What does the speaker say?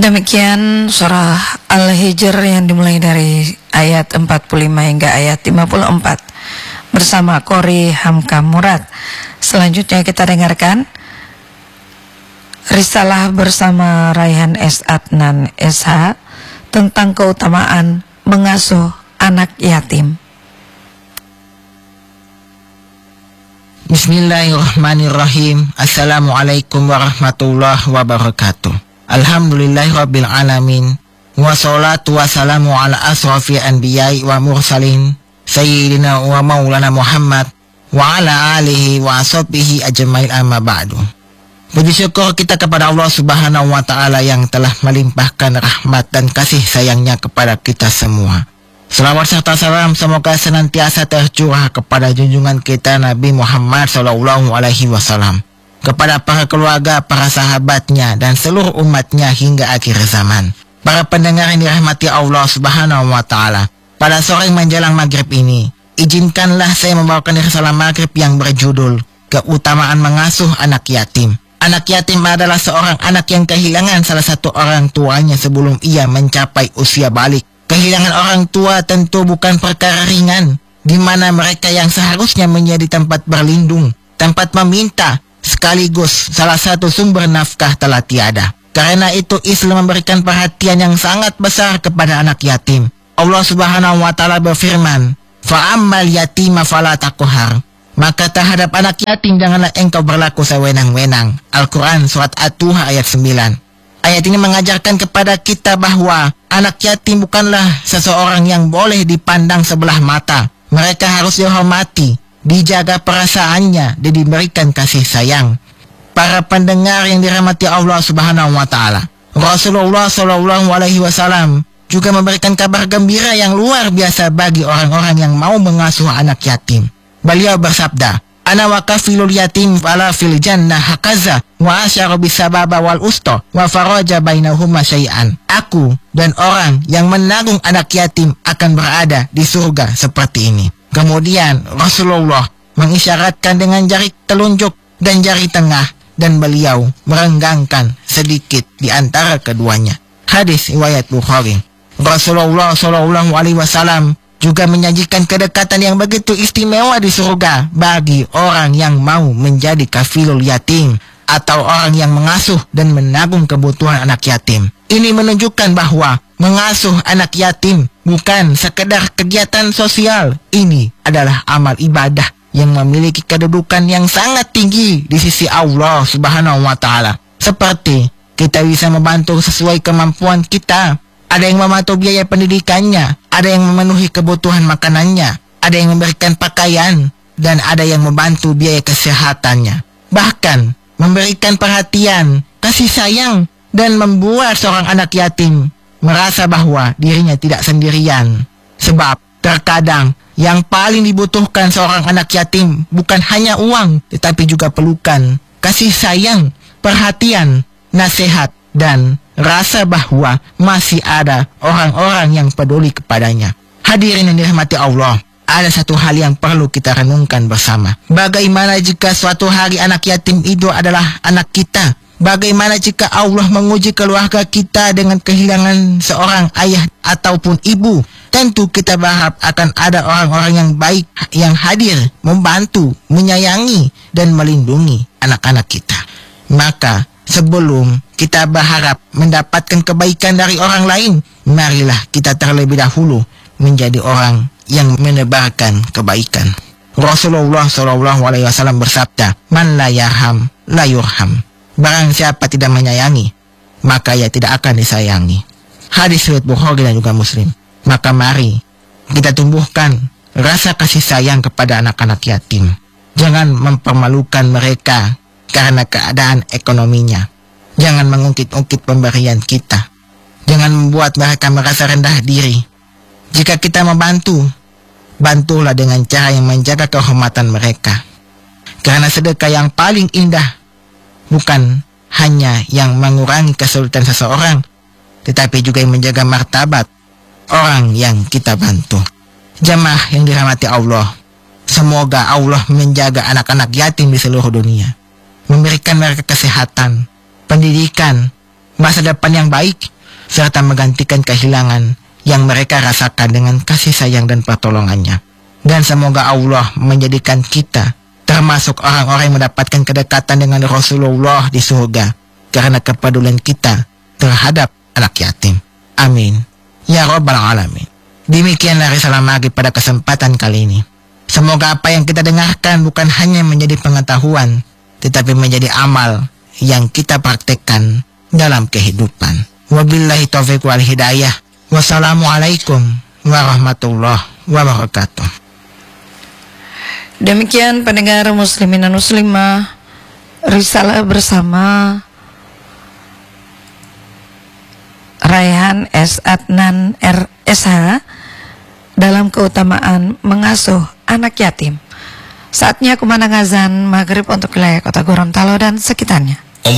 Demikian surah Al-Hijr yang dimulai dari ayat 45 hingga ayat 54 bersama Qori Hamka Murad. Selanjutnya kita dengarkan risalah bersama Raihan S. Adnan SH tentang keutamaan mengasuh anak yatim. Bismillahirrahmanirrahim. Assalamualaikum warahmatullahi wabarakatuh. Alhamdulillahirabbil alamin. Wassalatu wassalamu ala asrafil anbiya'i wa mursalin sayyidina wa maulana Muhammad wa ala alihi wa ashabihi ajmain, amma ba'du. Puji syukur kita kepada Allah Subhanahu wa taala yang telah melimpahkan rahmat dan kasih sayangnya kepada kita semua. Selawat serta salam semoga senantiasa tercurah kepada junjungan kita Nabi Muhammad sallallahu alaihi wasallam, kepada para keluarga, para sahabatnya, dan seluruh umatnya hingga akhir zaman. Para pendengar yang dirahmati Allah Subhanahu wa ta'ala, pada sore menjelang maghrib ini, izinkanlah saya membawakan risalah maghrib yang berjudul Keutamaan Mengasuh Anak Yatim. Anak yatim adalah seorang anak yang kehilangan salah satu orang tuanya sebelum ia mencapai usia balik. Kehilangan orang tua tentu bukan perkara ringan, di mana mereka yang seharusnya menjadi tempat berlindung, tempat meminta, sekaligus salah satu sumber nafkah telah tiada. Karena itu Islam memberikan perhatian yang sangat besar kepada anak yatim. Allah Subhanahu wa taala berfirman, "Fa'ammal yatima fala taqhar." Maka terhadap anak yatim janganlah engkau berlaku sewenang-wenang. Al-Quran surat At-Tuha ayat 9. Ayat ini mengajarkan kepada kita bahwa anak yatim bukanlah seseorang yang boleh dipandang sebelah mata. Mereka harus dihormati, dijaga perasaannya, dan diberikan kasih sayang. Para pendengar yang dirahmati Allah Subhanahu wa taala, Rasulullah sallallahu alaihi wasallam juga memberikan kabar gembira yang luar biasa bagi orang-orang yang mau mengasuh anak yatim. Beliau bersabda, "Ana wa kafilul yatim fala fil jannah hakaza wa asyara bisababa wal usta wa faraja bainahuma syai'an." Aku dan orang yang menanggung anak yatim akan berada di surga seperti ini. Kemudian Rasulullah mengisyaratkan dengan jari telunjuk dan jari tengah, dan beliau merenggangkan sedikit di antara keduanya. Hadis riwayat Bukhari. Rasulullah sallallahu alaihi wasallam juga menyajikan kedekatan yang begitu istimewa di surga bagi orang yang mau menjadi kafilul yatim, atau orang yang mengasuh dan menanggung kebutuhan anak yatim. Ini menunjukkan bahwa mengasuh anak yatim bukan sekedar kegiatan sosial. Ini adalah amal ibadah yang memiliki kedudukan yang sangat tinggi di sisi Allah Subhanahu wa taala. Seperti kita bisa membantu sesuai kemampuan kita. Ada yang membantu biaya pendidikannya, ada yang memenuhi kebutuhan makanannya, ada yang memberikan pakaian, dan ada yang membantu biaya kesehatannya. Bahkan memberikan perhatian, kasih sayang, dan membuat seorang anak yatim merasa bahwa dirinya tidak sendirian. Sebab terkadang yang paling dibutuhkan seorang anak yatim bukan hanya uang, tetapi juga pelukan, kasih sayang, perhatian, nasihat, dan rasa bahwa masih ada orang-orang yang peduli kepadanya. Hadirin yang dirahmati Allah, ada satu hal yang perlu kita renungkan bersama. Bagaimana jika suatu hari anak yatim itu adalah anak kita? Bagaimana jika Allah menguji keluarga kita dengan kehilangan seorang ayah ataupun ibu? Tentu kita berharap akan ada orang-orang yang baik yang hadir, membantu, menyayangi, dan melindungi anak-anak kita. Maka sebelum kita berharap mendapatkan kebaikan dari orang lain, marilah kita terlebih dahulu menjadi orang yang menebarkan kebaikan. Rasulullah SAW bersabda, "Man la yarham, la yurham." Barang siapa tidak menyayangi, maka ia tidak akan disayangi. Hadis riwayat Bukhari dan juga Muslim. Maka mari kita tumbuhkan rasa kasih sayang kepada anak-anak yatim. Jangan mempermalukan mereka karena keadaan ekonominya. Jangan mengungkit-ungkit pemberian kita. Jangan membuat mereka merasa rendah diri. Jika kita membantu, bantulah dengan cara yang menjaga kehormatan mereka. Karena sedekah yang paling indah bukan hanya yang mengurangi kesulitan seseorang, tetapi juga yang menjaga martabat orang yang kita bantu. Jamaah yang dirahmati Allah, semoga Allah menjaga anak-anak yatim di seluruh dunia, memberikan mereka kesehatan, pendidikan, masa depan yang baik, serta menggantikan kehilangan yang mereka rasakan dengan kasih sayang dan pertolongannya. Dan semoga Allah menjadikan kita termasuk orang-orang yang mendapatkan kedekatan dengan Rasulullah di surga karena kepedulian kita terhadap anak yatim. Amin. Ya Rabbal Alamin. Demikianlah risalah maghrib pada kesempatan kali ini. Semoga apa yang kita dengarkan bukan hanya menjadi pengetahuan, tetapi menjadi amal yang kita praktekkan dalam kehidupan. Wabillahi taufiq wal hidayah. Wassalamualaikum warahmatullahi wabarakatuh. Demikian pendengar muslimin dan muslimah, risalah bersama Raihan S. Adnan RSH dalam keutamaan mengasuh anak yatim. Saatnya kumandang azan maghrib untuk wilayah kota Gorontalo dan sekitarnya.